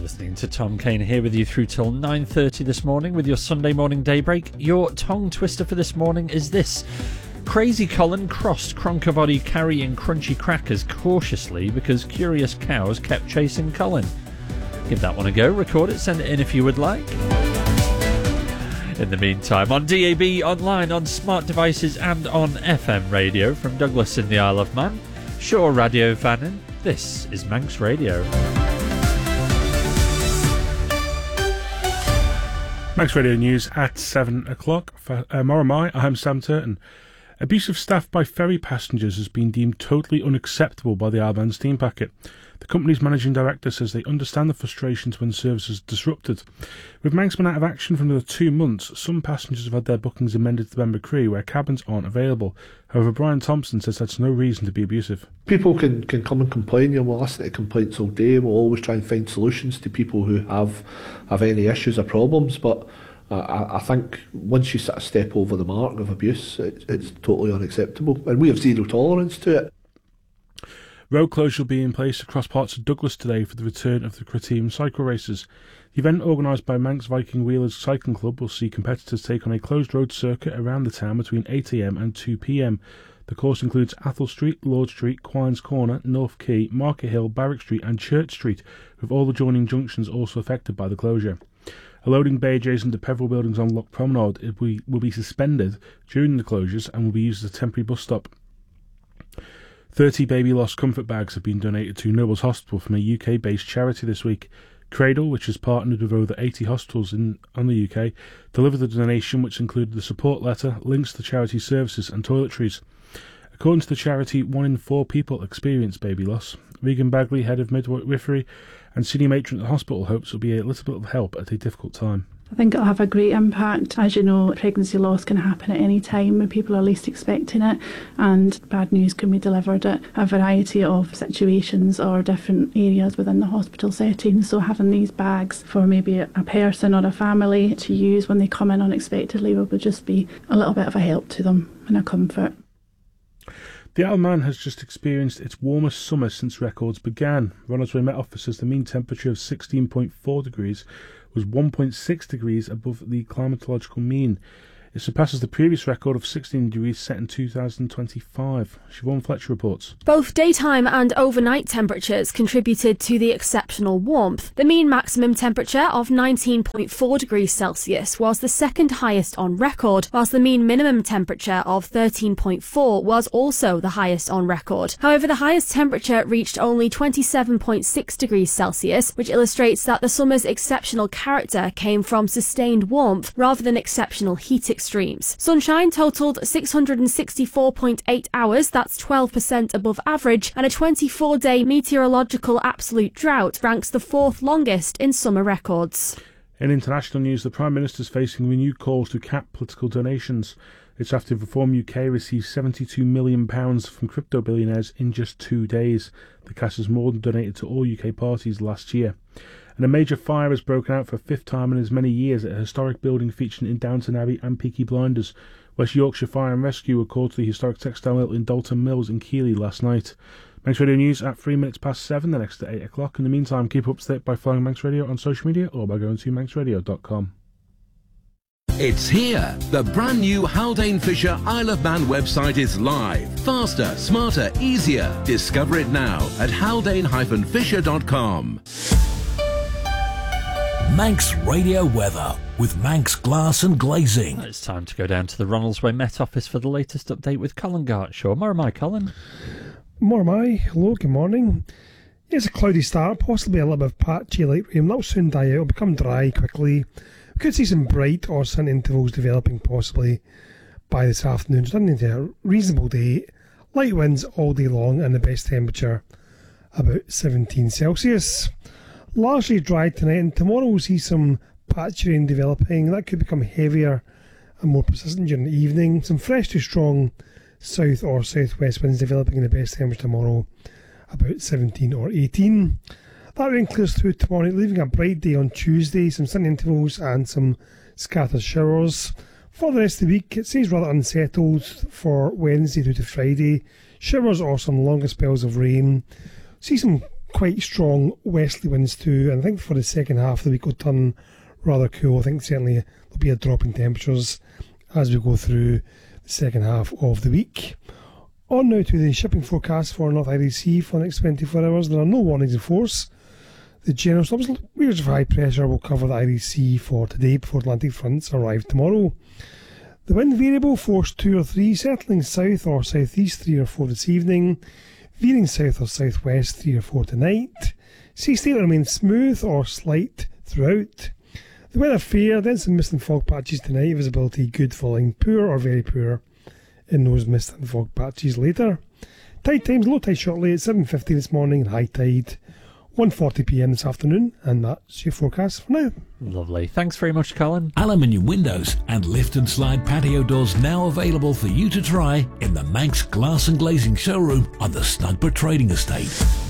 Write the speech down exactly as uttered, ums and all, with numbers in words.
Listening to Tom Kane here with you through till nine thirty this morning with your Sunday morning daybreak. Your tongue twister for this morning is this. Crazy Colin crossed Cronkabody carrying crunchy crackers cautiously because curious cows kept chasing Colin. Give that one a go, record it, send it in if you would like. In the meantime, on D A B, online, on smart devices and on F M radio from Douglas in the Isle of Man, Shore Radio Fannin, this is Manx Radio. Manx Radio News at seven o'clock. For uh, Moramai, I'm Sam Turton. Abuse of staff by ferry passengers has been deemed totally unacceptable by the Isle of Man Steam Packet. The company's managing director says they understand the frustrations when services are disrupted. With Manxman out of action for another two months, some passengers have had their bookings amended to the Benber Cree where cabins aren't available. However, Brian Thompson says that's no reason to be abusive. People can, can come and complain, and we'll listen to complaints all day. We'll always try and find solutions to people who have have any issues or problems, but uh, I, I think once you sort of step over the mark of abuse, it, it's totally unacceptable, and we have zero tolerance to it. Road closure will be in place across parts of Douglas today for the return of the Criterium cycle races. The event, organised by Manx Viking Wheelers Cycling Club, will see competitors take on a closed road circuit around the town between eight a m and two p m. The course includes Athol Street, Lord Street, Quines Corner, North Quay, Market Hill, Barrack Street and Church Street, with all the joining junctions also affected by the closure. A loading bay adjacent to Peveril Buildings on Loch Promenade will be, will be suspended during the closures and will be used as a temporary bus stop. thirty baby loss comfort bags have been donated to Nobles Hospital from a U K-based charity this week. Cradle, which has partnered with over eighty hospitals in on the U K, delivered the donation, which included the support letter, links to charity services and toiletries. According to the charity, one in four people experience baby loss. Regan Bagley, head of midwifery and senior matron at the hospital, hopes it will be a little bit of help at a difficult time. I think it'll have a great impact. As you know, pregnancy loss can happen at any time when people are least expecting it, and bad news can be delivered at a variety of situations or different areas within the hospital setting. So having these bags for maybe a person or a family to use when they come in unexpectedly will just be a little bit of a help to them and a comfort. The Isle of Man has just experienced its warmest summer since records began. Ronaldsway Met Office says the mean temperature of sixteen point four degrees was one point six degrees above the climatological mean. It surpasses the previous record of sixteen degrees set in two thousand twenty-five. Siobhan Fletcher reports. Both daytime and overnight temperatures contributed to the exceptional warmth. The mean maximum temperature of nineteen point four degrees Celsius was the second highest on record, whilst the mean minimum temperature of thirteen point four was also the highest on record. However, the highest temperature reached only twenty-seven point six degrees Celsius, which illustrates that the summer's exceptional character came from sustained warmth rather than exceptional heat extremes. Sunshine totalled six hundred sixty-four point eight hours, that's twelve percent above average, and a twenty-four day meteorological absolute drought ranks the fourth longest in summer records. In international news, the Prime Minister is facing renewed calls to cap political donations. It's after Reform U K received seventy-two million pounds from crypto billionaires in just two days. The cash is more than donated to all U K parties last year. And a major fire has broken out for a fifth time in as many years at a historic building featuring in Downton Abbey and Peaky Blinders. West Yorkshire Fire and Rescue were called to the historic textile mill in Dalton Mills in Keighley last night. Manx Radio News at three minutes past seven, the next at eight o'clock. In the meantime, keep up to date by following Manx Radio on social media or by going to manx radio dot com. It's here. The brand new Haldane Fisher Isle of Man website is live. Faster, smarter, easier. Discover it now at haldane dash fisher dot com. Manx Radio weather with Manx Glass and Glazing. It's time to go down to the Ronaldsway Met Office for the latest update with Colin Gartshaw. More am I, Colin? More am I. Hello, good morning. It's a cloudy start, possibly a little bit of patchy light rain. That'll soon die out, it'll become dry quickly. We could see some bright or sun intervals developing possibly by this afternoon. So into a reasonable day. Light winds all day long and the best temperature about seventeen Celsius. Largely dry tonight, and tomorrow we'll see some patchy rain developing. That could become heavier and more persistent during the evening. Some fresh to strong south or southwest winds developing in the best temperature tomorrow, about seventeen or eighteen. That rain clears through tomorrow night, leaving a bright day on Tuesday, some sunny intervals and some scattered showers. For the rest of the week, it stays rather unsettled for Wednesday through to Friday. Showers or some longer spells of rain. See some quite strong westerly winds too, and I think for the second half of the week will turn rather cool. I think certainly there'll be a drop in temperatures as we go through the second half of the week. On now to the shipping forecast for North Irish Sea for the next twenty-four hours. There are no warnings in force. The general storms, areas of high pressure, will cover the Irish Sea for today before Atlantic fronts arrive tomorrow. The wind variable, force two or three, settling south or southeast three or four this evening, veering south or southwest three or four tonight. Sea state will remain smooth or slight throughout. The weather fair, then some mist and fog patches tonight, visibility good following poor or very poor in those mist and fog patches later. Tide times, low tide shortly at seven fifty this morning and high tide one forty p m this afternoon, and that's your forecast for now. Lovely. Thanks very much, Colin. Aluminium windows and lift and slide patio doors now available for you to try in the Manx Glass and Glazing showroom on the Snugborough Trading Estate.